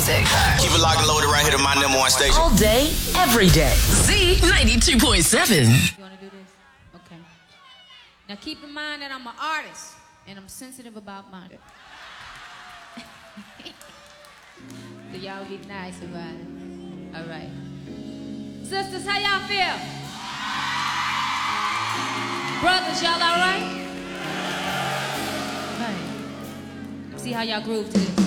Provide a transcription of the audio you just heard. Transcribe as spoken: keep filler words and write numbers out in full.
music. Keep it locked and loaded right here to my number one station. All day, every day. Z ninety-two point seven. You want to do this? Okay. Now keep in mind that I'm an artist, and I'm sensitive about mine. So y'all be nice about it. All right. Sisters, how y'all feel? Brothers, y'all all right? All right. See how y'all groove to this.